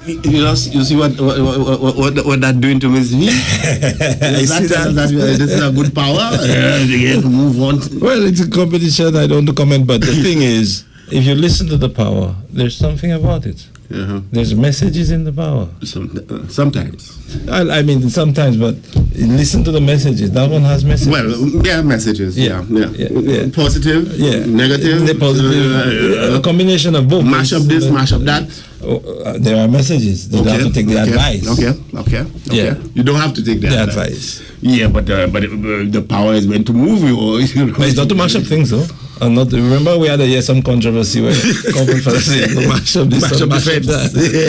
You see what that doing to Miss V? I see that. This is a good power. Move on. Well, it's a competition. I don't want to comment, but the thing is, if you listen to the power, there's something about it. Uh-huh. There's messages in the power. Sometimes. I mean, sometimes, but listen to the messages. That one has messages. Well, yeah, messages. Yeah. Positive. Yeah. Negative. Positive. A combination of both. Mash up this, mash up that. There are messages. You have to take the advice. Okay. Yeah. You don't have to take the advice. Yeah, but the power is meant to move you. But it's not to mash up things, though. Remember we had some controversy where corporate fellas say mash up this, mash up that.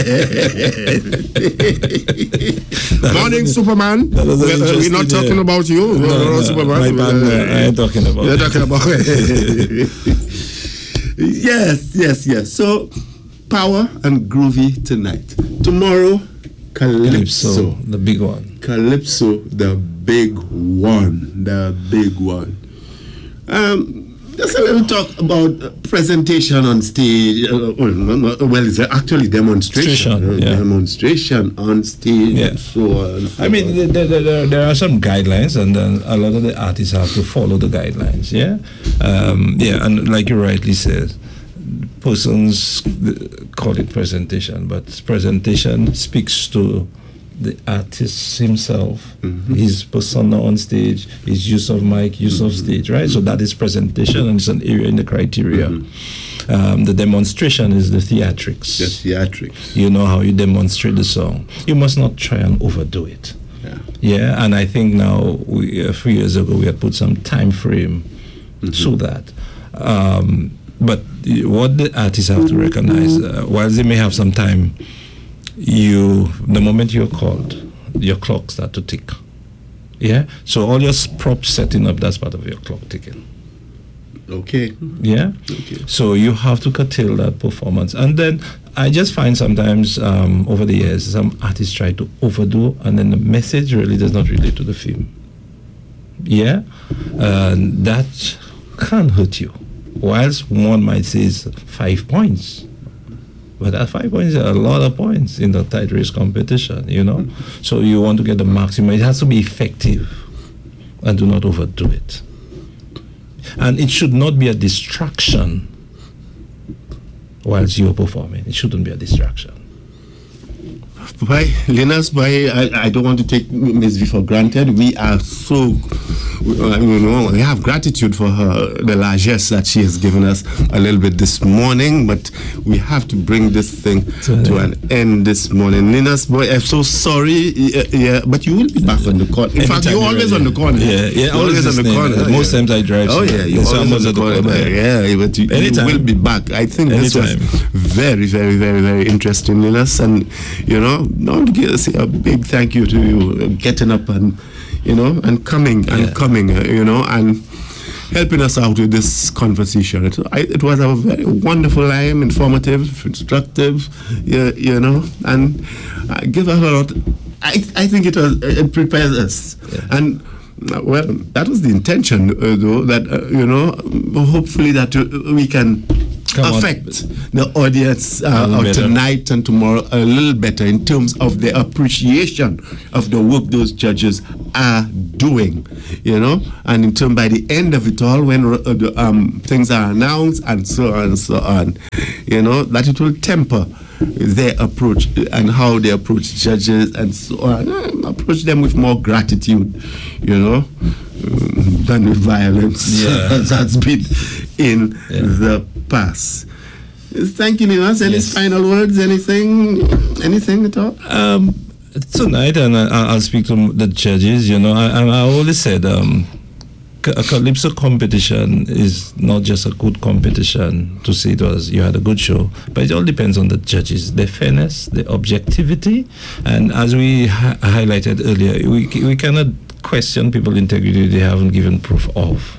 Morning, Superman. We're not talking about you. No, Superman. My bad, I ain't talking about. You're talking about. Yes. So, power and groovy tonight. Tomorrow, Calypso, the big one. Calypso, the big one. Just a little talk about presentation on stage. Well, it's actually demonstration. Demonstration on stage. Yeah. And so on. I mean, there are some guidelines, and then a lot of the artists have to follow the guidelines. Yeah, and like you rightly said, persons call it presentation, but presentation speaks to the artist himself, his persona on stage, his use of mic, use of stage, right? So that is presentation, and it's an area in the criteria. The demonstration is the theatrics. The theatrics. You know how you demonstrate the song. You must not try and overdo it. Yeah, and I think now, a few years ago, we had put some time frame to that. But what the artists have to recognize, while they may have some time, the moment you're called, your clock start to tick. Yeah? So all your props setting up, that's part of your clock ticking. Okay. Yeah? Okay. So you have to curtail that performance. And then I just find sometimes over the years, some artists try to overdo, and then the message really does not relate to the film. Yeah? That can hurt you. Whilst one might say it's 5 points. But that 5 points are a lot of points in the tight race competition, you know. So you want to get the maximum. It has to be effective, and do not overdo it. And it should not be a distraction whilst you're performing. It shouldn't be a distraction. Linus, I don't want to take Ms. V for granted. We are so, we have gratitude for the largesse that she has given us a little bit this morning, but we have to bring this thing to an end this morning. Linus, boy, I'm so sorry, but you will be back on the corner. In fact, you're always on the corner. Yeah, always on the corner. Most times I drive. Oh, yeah, you're always on the corner. Yeah, but you will be back. I think this was very, very, very, very interesting, Linus, and, I want to say a big thank you to you getting up and and coming and helping us out with this conversation. It was a very wonderful time, informative, instructive, and give us a lot. I think it prepares us, and well, that was the intention, though, that hopefully that we can affect the audience of tonight and tomorrow a little better in terms of the appreciation of the work those judges are doing, and in terms by the end of it all, when things are announced and so on, that it will temper their approach and how they approach judges and so on, approach them with more gratitude, than with violence, as has been in the past. Thank you, Linus. Any final words? Anything at all? Tonight, and I'll speak to the judges. I always said a Calypso competition is not just a good competition to say you had a good show, but it all depends on the judges, their fairness, their objectivity, and as we highlighted earlier, we cannot question people's integrity they haven't given proof of.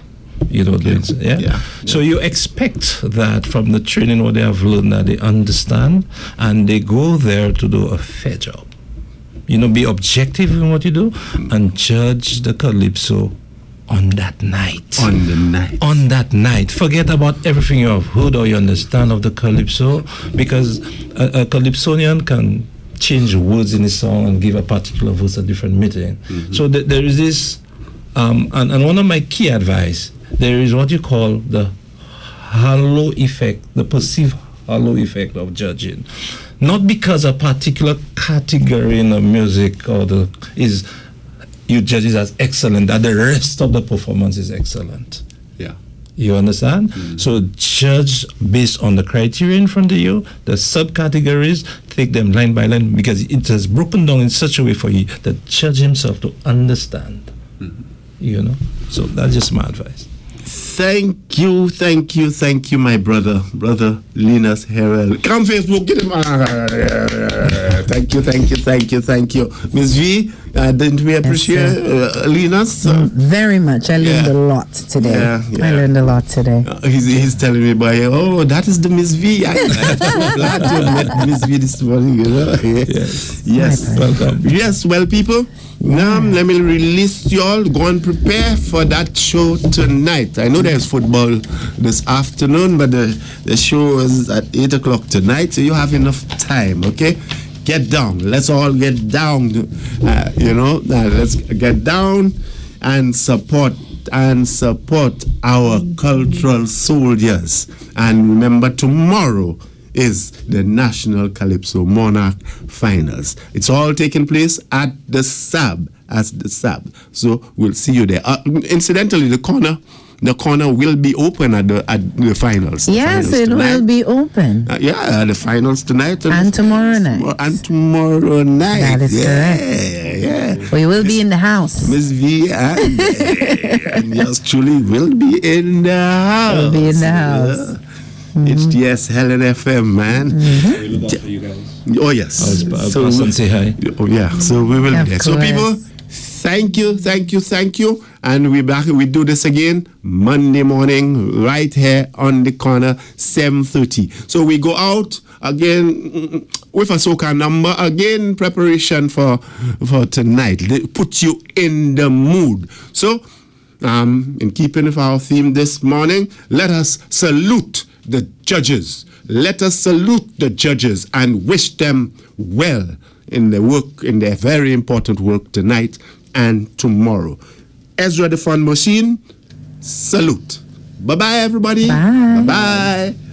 So you expect that from the training, what they have learned, that they understand, and they go there to do a fair job. Be objective in what you do and judge the Calypso on that night. On that night. Forget about everything you have heard or you understand of the Calypso, because a Calypsonian can change words in the song and give a particular verse a different meaning. So there is this, and one of my key advice, there is what you call the halo effect, the perceived halo effect of judging. Not because a particular category in the music you judge it as excellent, that the rest of the performance is excellent. Yeah. You understand? So judge based on the criteria in front of you, the subcategories, take them line by line, because it has broken down in such a way for you that judge himself to understand. You know? So that's just my advice. Thank you, my brother Linus Harrell. Come Facebook, get him. Thank you. Miss V, didn't we appreciate Linus? Very much. I learned a lot today. Yeah. I learned a lot today. He's telling me, that is the Miss V. I'm so glad to have met Miss V this morning, you know. Yes. Welcome. Yes, well, people, now let me release you all. Go and prepare for that show tonight. I know there's football this afternoon, but the show is at 8 o'clock tonight, so you have enough time, okay? Get down. Let's all get down. Let's get down and support our cultural soldiers. And remember, tomorrow is the National Calypso Monarch Finals. It's all taking place at the SAB. So we'll see you there. Incidentally, the corner will be open at the finals. Yes, it will be open. The finals tonight and tomorrow night. That is correct. Yeah. We will be in the house. Miss V and yours truly will be in the house. We'll be in the house. HTS Helen FM, man. We look out for you guys. Oh yes. So we'll say hi. Oh yeah. So we will be there. So people, thank you, and we back. We do this again Monday morning, right here on the corner, 7:30. So we go out again with a soca number again. Preparation for tonight. They put you in the mood. So, in keeping with our theme this morning, let us salute the judges. Let us salute the judges and wish them well in their very important work tonight and tomorrow. Ezra the Fun Machine, salute. Bye-bye, everybody. Bye. Bye-bye.